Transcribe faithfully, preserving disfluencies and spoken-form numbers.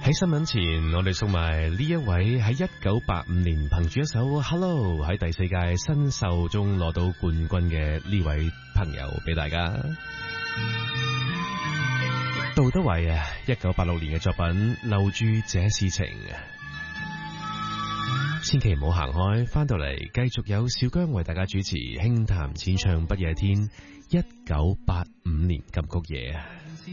喺新聞前，我哋送埋呢一位喺一九八五年憑住一首《Hello》喺第四屆新秀中攞到冠軍嘅呢位朋友俾大家。杜德偉啊，一九八六年嘅作品《留住這事情》，千祈唔好行開，翻到嚟繼續有小姜為大家主持輕談淺唱不夜天一九八五年金曲夜啊！